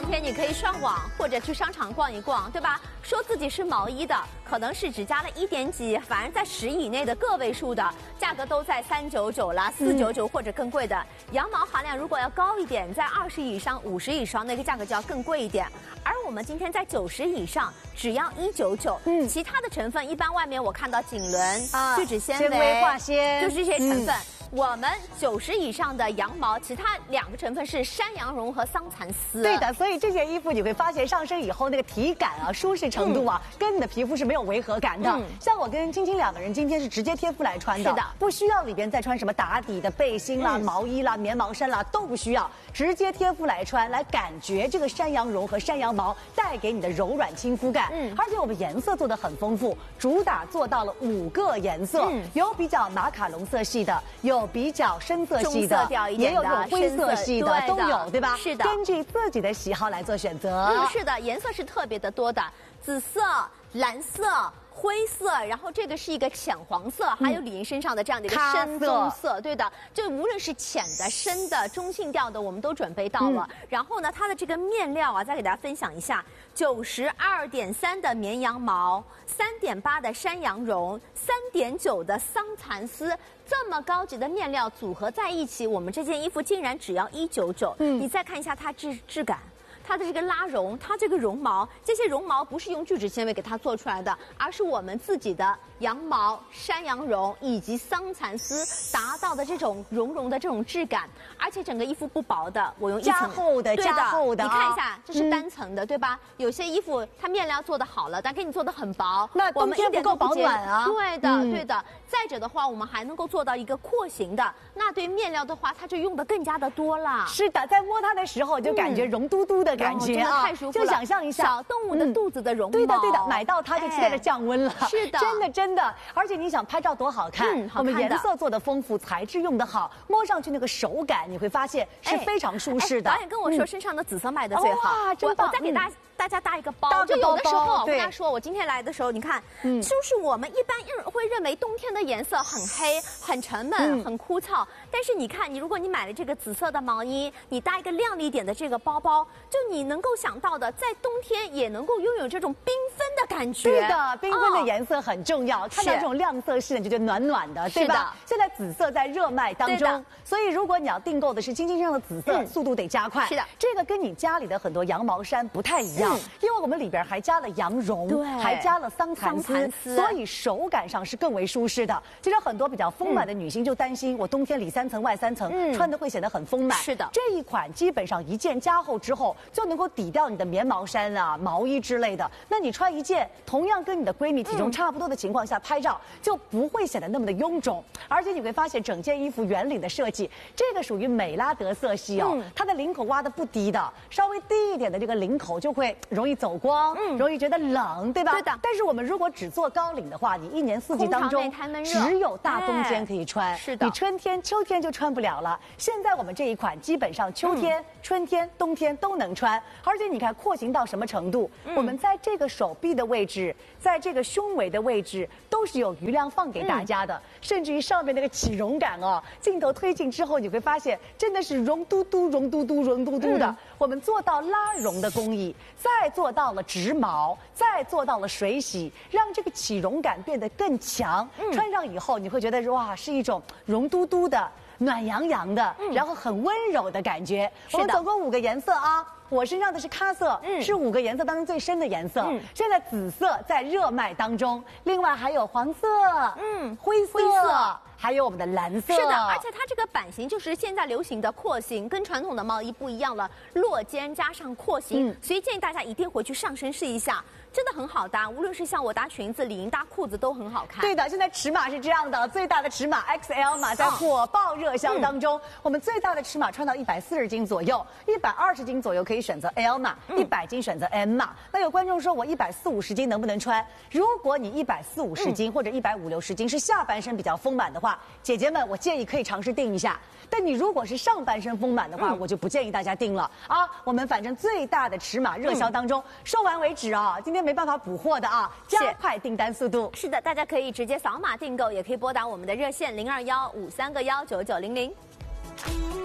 天你可以上网或者去商场逛一逛，对吧？说自己是毛衣的，可能是只加了1点几，反而在10以内的个位数的价格都在399啦、499或者更贵的。羊毛含量如果要高一点，在20以上、50以上，那个价格就要更贵一点。而我们今天在90以上，只要199。其他的成分一般外面我看到锦纶、聚酯纤维、 化纤， 就是这些成分。我们90以上的羊毛，其他2个成分是山羊绒和桑蚕丝。 对的，所以这件衣服你会发现上身以后那个体感啊、舒适程度啊，跟你的皮肤是没有违和感的。像我跟青青2个人今天是直接贴肤来穿的， 是的， 不需要里边再穿什么打底的背心啦、毛衣啦、棉毛衫啦，都不需要，直接贴肤来穿，来感觉这个山羊绒和山羊毛带给你的柔软亲肤感。而且我们颜色做的很丰富，主打做到了5个颜色，有比较马卡龙色系的，有比较深色系的，也有这种灰色系的，都有，对吧？ 是的， 根据自己的喜好来做选择。 是的，颜色是特别的多的，紫色、蓝色、灰色，然后这个是一个浅黄色，还有李莹身上的这样的一个深棕色，对的，就无论是浅的、深的、中性调的，我们都准备到了。然后呢，它的这个面料啊，再给大家分享一下：92.3的绵羊毛，3.8的山羊绒，3.9的桑蚕丝。这么高级的面料组合在一起，我们这件衣服竟然只要199。你再看一下它质感。它的这个拉绒，它这个绒毛，这些绒毛不是用聚酯纤维给它做出来的，而是我们自己的羊毛、山羊绒以及桑蚕丝达到的这种绒的这种质感，而且整个衣服不薄的，我用一层加厚的，加厚的， 你看一下，这是单层的，对吧？有些衣服它面料做的好了，但给你做的很薄， 那冬天不够保暖啊。 对的，对的。再者的话，我们还能够做到一个廓形的，那对面料的话，它就用的更加的多了。 是的，在摸它的时候就感觉绒嘟嘟的感觉啊， 太舒服了。 就想象一下小动物的肚子的绒毛。 对的，对的，买到它就期待着降温了。 是的， 真的。而且你想拍照多好看，我们颜色做的丰富，材质用的好，摸上去那个手感你会发现是非常舒适的。 导演跟我说身上的紫色卖的最好， 哇，真棒！ 我再给大家搭一个包，就有的时候我跟他说，我今天来的时候，你看，就是我们一般会认为冬天的颜色很黑、很沉闷、很枯燥，但是你看，如果你买了这个紫色的毛衣，你搭一个亮丽点的这个包包，就你能够想到的，在冬天也能够拥有这种缤纷的感觉。 对的，缤纷的颜色很重要，看到这种亮色系的就觉得暖暖的，对吧？现在紫色在热卖当中，所以如果你要订购的是青青身上的紫色，速度得加快。 是的， 这个跟你家里的很多羊毛衫不太一样。因为我们里边还加了羊绒，还加了桑蚕丝，所以手感上是更为舒适的。其实很多比较丰满的女性就担心，我冬天里3层外3层，穿的会显得很丰满。 是的， 这一款基本上一件加厚之后，就能够抵掉你的棉毛衫啊、毛衣之类的。那你穿一件同样跟你的闺蜜体重差不多的情况下拍照，就不会显得那么的臃肿。而且你会发现整件衣服圆领的设计，这个属于美拉德色系哦，它的领口挖的不低的，稍微低一点的这个领口就会容易走光，容易觉得冷，对吧？ 对的。 但是我们如果只做高领的话，你1年4季当中只有大冬天可以穿， 是的。 你春天、秋天就穿不了了。现在我们这一款基本上秋天、春天、冬天都能穿，而且你看廓形到什么程度？我们在这个手臂的位置，在这个胸围的位置都是有余量放给大家的，甚至于上面那个起绒感哦，镜头推进之后你会发现真的是绒嘟嘟、绒嘟嘟、绒嘟嘟的。我们做到拉绒的工艺，再做到了植毛，再做到了水洗，让这个起绒感变得更强。穿上以后你会觉得哇，是一种绒嘟嘟的、暖洋洋的，然后很温柔的感觉。我们总共5个颜色啊。我身上的是咖色，是5个颜色当中最深的颜色。现在紫色在热卖当中，另外还有黄色，灰色。还有我们的蓝色， 是的，而且它这个版型就是现在流行的廓形，跟传统的毛衣不一样了，落肩加上廓形，所以建议大家一定回去上身试一下，真的很好搭，无论是像我搭裙子、李莹搭裤子都很好看。 对的，现在尺码是这样的，最大的尺码 XL 码在火爆热销当中，我们最大的尺码穿到140斤左右，120斤左右可以选择 L 码，100斤选择 M 码。那有观众说我140-150斤能不能穿？如果你140-150斤或者150-160斤是下半身比较丰满的话，姐姐们，我建议可以尝试定一下。但你如果是上半身丰满的话，我就不建议大家定了啊。我们反正最大的尺码热销当中，售完为止啊。今天没办法补货的啊，加快订单速度。 是的，大家可以直接扫码订购，也可以拨打我们的热线0215319900。